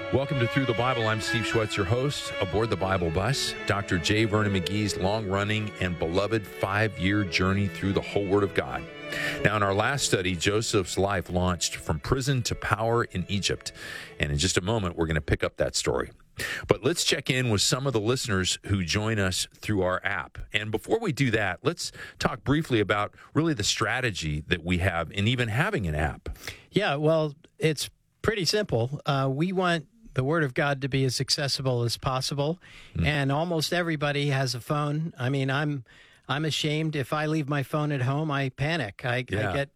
Welcome to Through the Bible. I'm Steve Schwetz, your host. Aboard the Bible bus, Dr. J. Vernon McGee's long-running and beloved 5-year journey through the whole Word of God. Now, in our last study, Joseph's life launched from prison to power in Egypt. And in just a moment, we're going to pick up that story. But let's check in with some of the listeners who join us through our app. And before we do that, let's talk briefly about really the strategy that we have in even having an app. Yeah, well, it's pretty simple. We want the Word of God to be as accessible as possible, and almost everybody has a phone. I mean, I'm ashamed if I leave my phone at home. I panic. I get,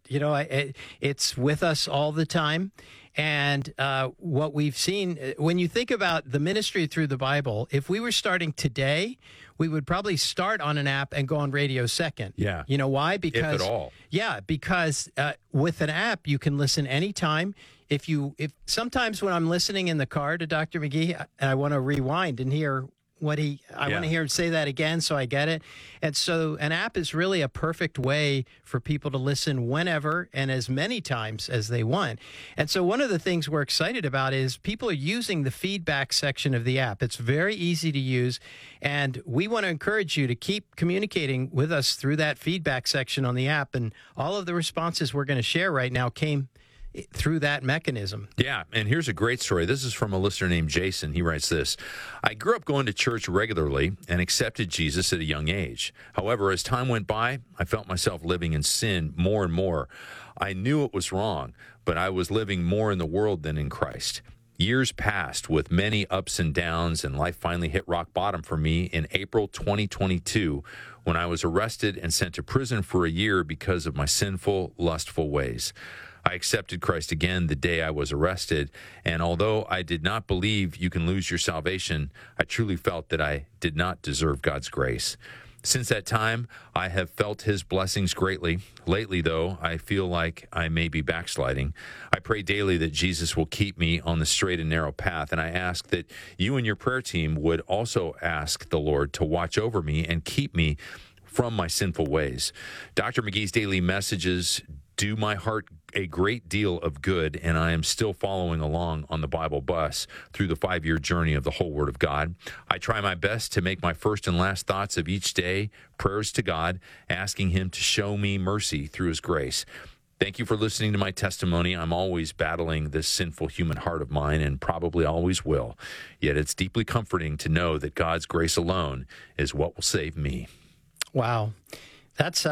it's with us all the time. And what we've seen, when you think about the ministry through the Bible, if we were starting today, we would probably start on an app and go on radio second. Yeah. You know why? Because, if at all. Yeah, because with an app, you can listen anytime. If sometimes when I'm listening in the car to Dr. McGee, and I want to rewind and hear what I want to hear him say that again so I get it. And so an app is really a perfect way for people to listen whenever and as many times as they want. And so one of the things we're excited about is people are using the feedback section of the app. It's very easy to use, and we want to encourage you to keep communicating with us through that feedback section on the app. And all of the responses we're going to share right now came through that mechanism. Yeah, and here's a great story. This is from a listener named Jason. He writes this: I grew up going to church regularly and accepted Jesus at a young age. However, as time went by, I felt myself living in sin more and more. I knew it was wrong, but I was living more in the world than in Christ. Years passed with many ups and downs, and life finally hit rock bottom for me in April 2022 when I was arrested and sent to prison for a year because of my sinful, lustful ways. I accepted Christ again the day I was arrested, and although I did not believe you can lose your salvation, I truly felt that I did not deserve God's grace. Since that time, I have felt His blessings greatly. Lately, though, I feel like I may be backsliding. I pray daily that Jesus will keep me on the straight and narrow path, and I ask that you and your prayer team would also ask the Lord to watch over me and keep me from my sinful ways. Dr. McGee's daily messages do my heart a great deal of good, and I am still following along on the Bible bus through the 5-year journey of the whole Word of God. I try my best to make my first and last thoughts of each day prayers to God, asking Him to show me mercy through His grace. Thank you for listening to my testimony. I'm always battling this sinful human heart of mine, and probably always will. Yet it's deeply comforting to know that God's grace alone is what will save me. Wow. That's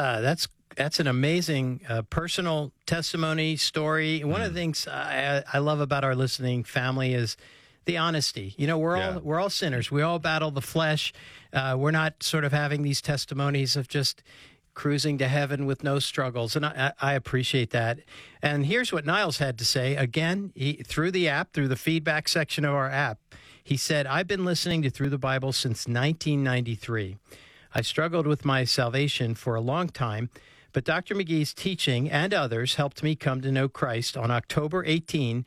an amazing personal testimony story. One of the things I love about our listening family is the honesty. You know, we're all sinners. We all battle the flesh. We're not sort of having these testimonies of just cruising to heaven with no struggles, and I appreciate that. And here's what Niles had to say. Again, through the app, through the feedback section of our app, he said, I've been listening to Through the Bible since 1993. I struggled with my salvation for a long time, but Dr. McGee's teaching and others helped me come to know Christ on October 18,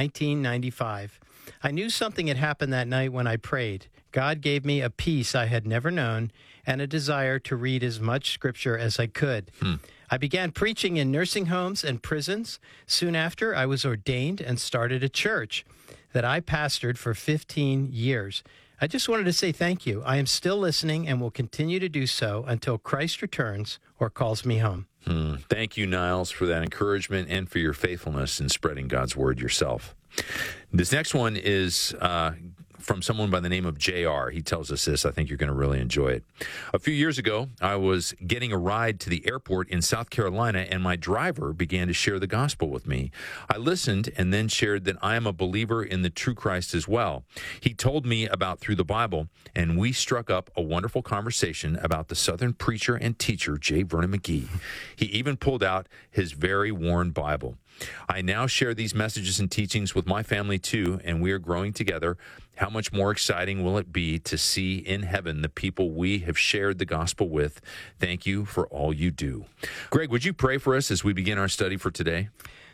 1995. I knew something had happened that night when I prayed. God gave me a peace I had never known and a desire to read as much Scripture as I could. I began preaching in nursing homes and prisons. Soon after, I was ordained and started a church that I pastored for 15 years. I just wanted to say thank you. I am still listening and will continue to do so until Christ returns or calls me home. Thank you, Niles, for that encouragement and for your faithfulness in spreading God's word yourself. This next one is from someone by the name of JR. He tells us this. I think you're going to really enjoy it. A few years ago, I was getting a ride to the airport in South Carolina, and my driver began to share the gospel with me. I listened and then shared that I am a believer in the true Christ as well. He told me about Through the Bible, and we struck up a wonderful conversation about the Southern preacher and teacher, J. Vernon McGee. He even pulled out his very worn Bible. I now share these messages and teachings with my family too, and we are growing together. How much more exciting will it be to see in heaven the people we have shared the gospel with? Thank you for all you do. Greg, would you pray for us as we begin our study for today?